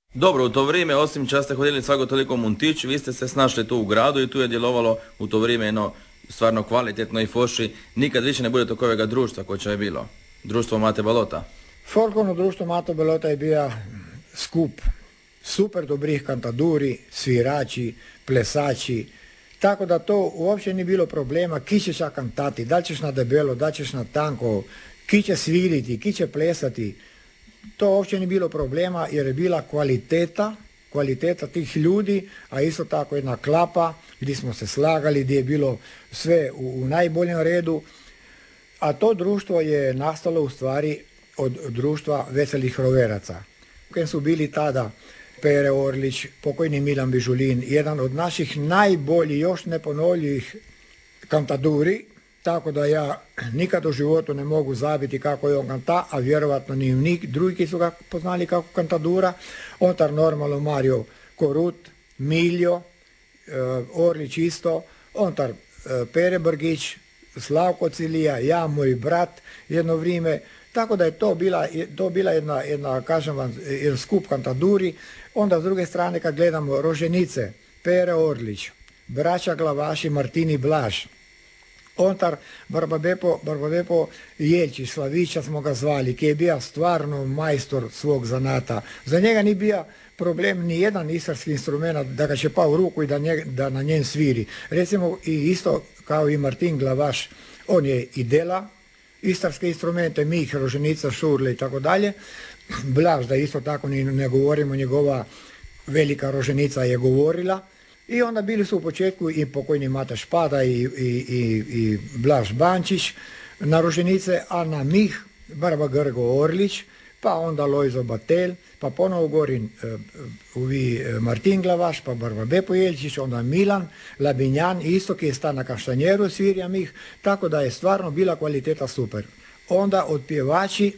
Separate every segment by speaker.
Speaker 1: Dobro, u to vrijeme, osim čas ste hodili svako toliko u Muntić, vi ste se snašli tu u gradu i tu je djelovalo u to vrijeme jedno stvarno kvalitetno i foši. Nikad više ne bude tokovega društva koje je bilo. Društvo Mate Balota.
Speaker 2: Folklorno društvo Mate Balota je bio skup super dobrih kantaduri, svirači, plesači, tako da to uopće nije bilo problema, ki ćeš kantati, da li ćeš na debelo, da li ćeš na tanko, ki će sviriti, ki će plesati. To uopće nije bilo problema jer je bila kvaliteta tih ljudi, a isto tako jedna klapa gdje smo se slagali, gdje je bilo sve u najboljem redu. A to društvo je nastalo u stvari od društva veselih roveraca. Koji su bili tada Pere Orlić, pokojni Milan Bižulin, jedan od naših najboljih, još neponovljivih kantaduri, tako da ja nikad u životu ne mogu zabiti kako je on kanta, a vjerovatno ni drugi ki su ga poznali kako kantadura. Ontar normalno Mario Korut, Miljo, Orlić isto, ontar Pere Brgić, Slavko Cilija, ja, moj brat jedno vrijeme, tako da je to bila jedna kažem vam, jedan skup kantaduri. Onda s druge strane kad gledamo roženice, Pere Orlić, braća Glavaši, Martini Blaž, ontar Barbabepo Jelčić, Slavića smo ga zvali, ki je bio stvarno majstor svog zanata. Za njega nije bio problem ni jedan istarski instrument da ga će pa u ruku i da na njen sviri. Recimo i isto kao i Martin Glavaš, on je i dela istarske instrumente, mih, roženica, šurle i tako dalje. Blaž, da isto tako ne govorimo, njegova velika roženica je govorila. I onda bili su u početku i pokojni Mata Špada i Blaž Bančić na roženice, a na mih Barba Grgo Orlić, pa onda Lojzo Batel, pa ponovo govorim Martin Glavaš, pa Barba Bepo Jelčić, onda Milan Labinjan, isto ki je sta na Kaštanjeru svirja mih, tako da je stvarno bila kvaliteta super. Onda od pjevači,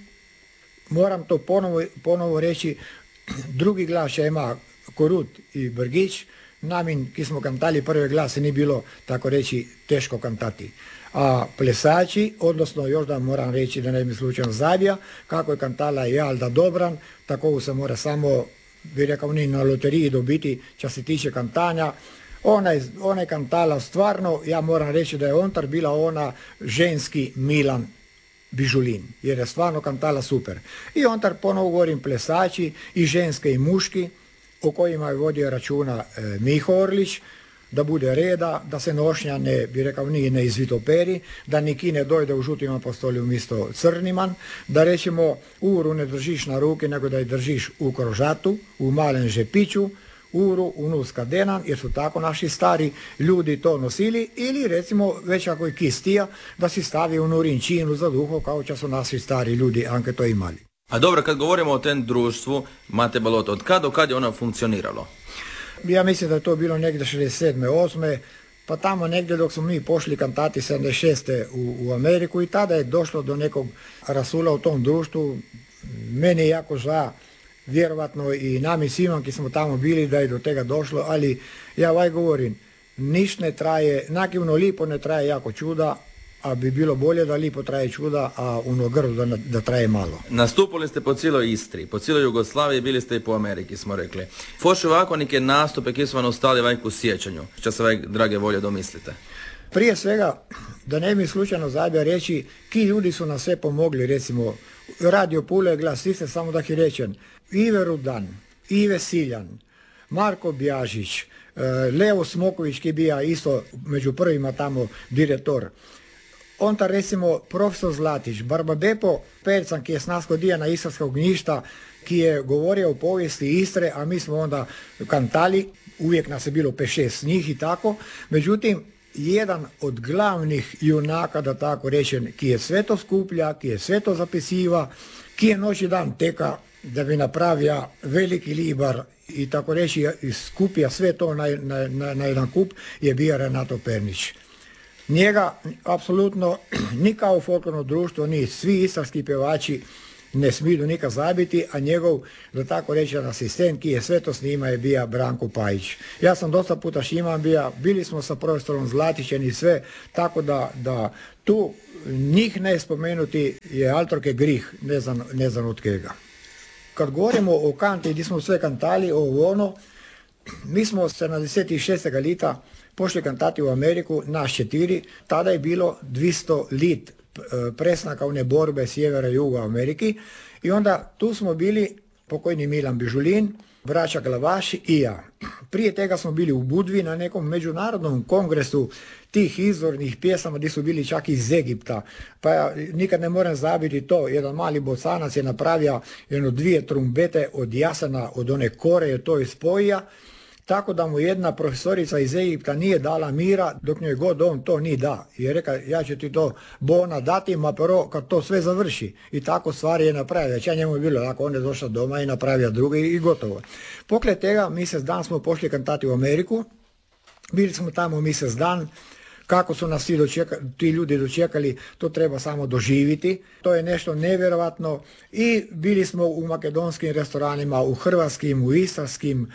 Speaker 2: moram to ponovo reći, drugi glas ima Korut i Brgić, namin, ki smo kantali prve glase, nije bilo, tako reći, teško kantati. A plesači, odnosno još da moram reći da ne bi slučajno zabija, kako je kantala i Alda Dobran, tako se mora samo, bi rekao, ni na loteriji dobiti, što se tiče kantanja. Ona je kantala stvarno, ja moram reći da je ontar bila ona ženski Milan Bižulin, jer je stvarno kantala super. I ontar ponovo govorim plesači, i ženske i muški, o kojima je vodio računa Miho Orlić, da bude reda, da se nošnja ne izvitoperi, da niki ne dojde u žutim apostoli umjesto crniman, da rećemo uru ne držiš na ruke, nego da je držiš u krožatu, u malen žepiću, uru u nuska denan, jer su tako naši stari ljudi to nosili, ili recimo već ako je kistija, da si stavi u nurinčinu za duho, kao će su naši stari ljudi anke to imali.
Speaker 1: A dobro, kad govorimo o tem društvu Mate Balota, od kad do kad je ono funkcioniralo?
Speaker 2: Ja mislim da je to bilo negdje 67. 8. pa tamo negdje dok smo mi pošli kantati 76. u Ameriku i tada je došlo do nekog rasula u tom društvu. Meni je jako žao, vjerovatno i nami svima ki smo tamo bili da je do tega došlo, ali ja govorim, niš ne traje, nakivno lipo ne traje jako čuda, a bi bilo bolje da lipo traje čuda, a ono grdo da traje malo.
Speaker 1: Nastupili ste po cijeloj Istri, po cijeloj Jugoslaviji, bili ste i po Ameriki, smo rekli. Foši ovako neke nastupe ki su vam ostali vajku u sjećanju, što se drage volje domislite?
Speaker 2: Prije svega, da ne mi slučajno zabija reći, ki ljudi su nam sve pomogli, recimo, Radio Pule, Glas Istre, samo da ki rečem, Ive Rudan, Ive Siljan, Marko Bjažić, Leo Smoković ki bija isto među prvima tamo direktor. Onda recimo profesor Zlatić, Barbabepo Percan ki je s nas kodija na istarskog gnjišta, ki je govorio o povijesti Istre, a mi smo onda kantali, uvijek nas je bilo 5-6 njih i tako. Međutim, jedan od glavnih junaka, da tako rečem, ki je sve to skuplja, ki je sve to zapisiva, ki je noć i dan teka da bi napravio veliki libar i tako reći skupija sve to na jedan kup, je bio Renato Pernić. Njega, apsolutno, ni kao folklorno društvo, ni svi istarski pevači ne smiju nikad zabiti, a njegov, da tako reći, asistent, ki je sve to snima, je bio Branko Pajić. Ja sam dosta puta s njima bio, bili smo sa profesorom Zlatićem i sve, tako da tu njih ne spomenuti je altorke grih, ne znam od kega. kad govorimo o kanti gdje smo sve kantali, ono, mi smo 76. lita pošli kantati u Ameriku, nas 4, tada je bilo 200 lit presnaka one borbe sjevera i juga Ameriki i onda tu smo bili pokojni Milan Bižulin, braća Glavaši i ja. Prije tega smo bili u Budvi na nekom međunarodnom kongresu tih izvornih pjesama gdje su bili čak iz Egipta. Pa ja nikad ne moram zabiti to, jedan mali bosanac je napravio 2 trumbete od jasena, od one kore je to ispojio, tako da mu jedna profesorica iz Egipta nije dala mira dok njoj god on to nije da. I je rekao, ja ću ti to bona dati, ma prvo kad to sve završi. I tako stvari je napravio. Ja njemu je bilo lako, on je došao doma i napravio drugi i gotovo. Poslije tega mjesec dan smo pošli kantati u Ameriku. Bili smo tamo mjesec dan. Kako su nas ti ljudi dočekali, to treba samo doživjeti. To je nešto nevjerojatno i bili smo u makedonskim restoranima, u hrvatskim, u istarskim,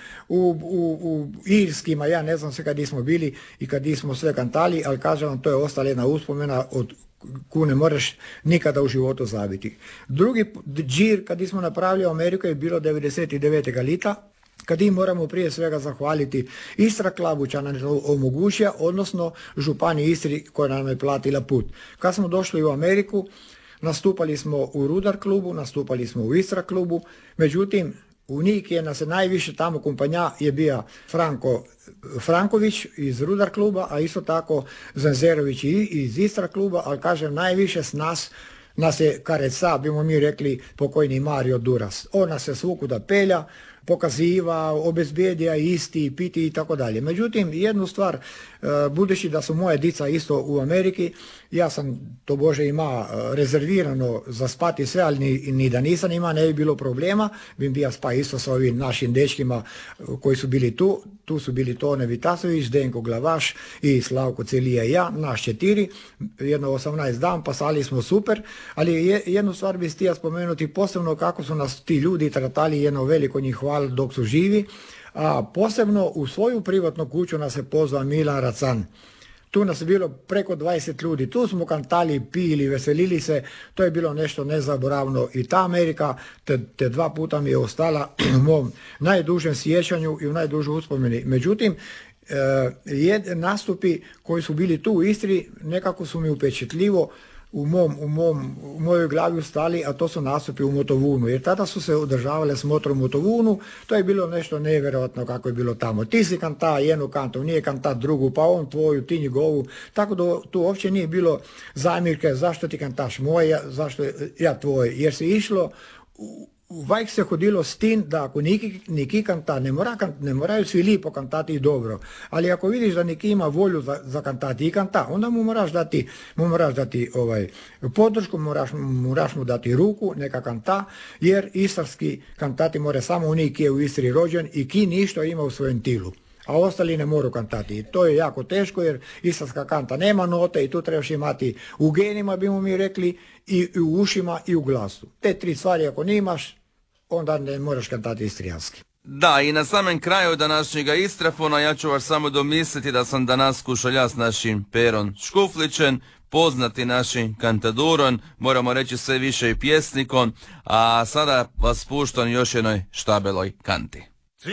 Speaker 2: u irskim, a ja ne znam sve kad smo bili i kad smo sve kantali, ali kažem vam, to je ostala jedna uspomena od koju ne možeš nikada u životu zabiti. Drugi džir kad smo napravili u Ameriku je bilo 99. lita. Kad im moramo prije svega zahvaliti Istra Klabu koja nam je to omogućila, odnosno županiji Istri koja nam je platila put. Kad smo došli u Ameriku, nastupali smo u Rudar klubu, nastupali smo u Istra klubu, međutim u Niki je nas najviše tamo kompanja je bio Franko Franković iz Rudar kluba, a isto tako Zanzerović iz Istra kluba, ali kažem najviše s nas je kareca, bimo mi rekli pokojni Mario Duras. On nas je svukuda pelja, pokaziva, obezbjedija isti, piti i tako dalje. Međutim, jednu stvar, budući da su moje dica isto u Ameriki, ja sam to Bože ima rezervirano za spati sve, ali ni da nisam ima, ne bi bilo problema, bi bio spa isto sa ovim našim dečkima koji su bili tu su bili Tone Vitasović, Denko Glavaš i Slavko Celija i ja, naš 4, jedno 18 dan, pasali smo super, ali jednu stvar bi htio spomenuti, posebno kako su nas ti ljudi tratali, jedno veliko njih hvala dok su živi, a posebno u svoju privatnu kuću nas je pozvao Milan Racan. Tu nas je bilo preko 20 ljudi, tu smo kantali, pili, veselili se, to je bilo nešto nezaboravno i ta Amerika te 2 puta mi je ostala u mom najdužem sjećanju i u najdužoj uspomeni. Međutim, nastupi koji su bili tu u Istri nekako su mi upečatljivo u mojoj glavi ustali, a to su nastupi u Motovunu, jer tada su se održavale smotre u Motovunu, to je bilo nešto nevjerojatno kako je bilo tamo. Ti si kanta jednu kantu, nije kanta drugu, pa on tvoju, ti njegovu, tako da tu uopće nije bilo zamjerke zašto ti kantaš moje, zašto ja tvoje, jer se išlo uvijek se hodilo s tim da ako neki kanta, ne moraju svi lipo kantati i dobro, ali ako vidiš da neki ima volju za kantati i kanta, onda mu moraš dati podršku, moraš mu dati ruku, neka kanta, jer istarski kantati more samo oni ki je u Istri rođen i ki ništo ima u svojem tilu. A ostali ne moru kantati. I to je jako teško jer istarska kanta nema note i tu trebaš imati u genima, bimo mi rekli, i u ušima i u glasu. Te 3 stvari ako nimaš, onda ne moraš kantati istrijanski.
Speaker 1: Da, i na samem kraju današnjega Istrafona ja ću vas samo domisliti da sam danas kušalja s našim Perom Škuflićem, poznati našim kantadurom, moramo reći sve više i pjesnikom, a sada vas puštam još jednoj štabeloj kanti.